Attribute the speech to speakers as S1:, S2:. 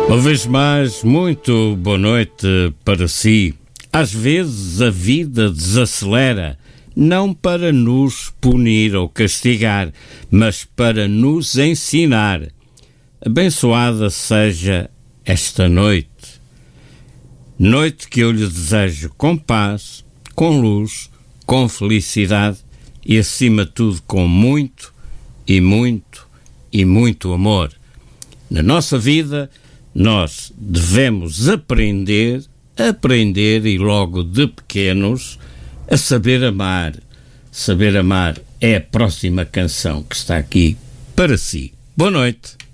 S1: Uma vez mais, muito boa noite para si. Às vezes a vida desacelera, não para nos punir ou castigar, mas para nos ensinar. Abençoada seja esta noite. Noite que eu lhe desejo com paz, com luz, com felicidade e, acima de tudo, com muito e muito e muito amor. Na nossa vida, nós devemos aprender e logo de pequenos a saber amar. Saber amar é a próxima canção que está aqui para si. Boa noite.